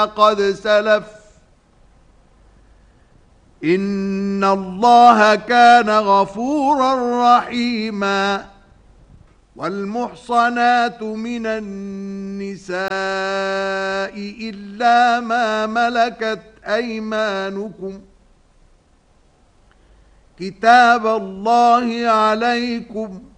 قد سلف إن الله كان غفورا رحيما. والمحصنات من النساء إلا ما ملكت أيمانكم كتاب الله عليكم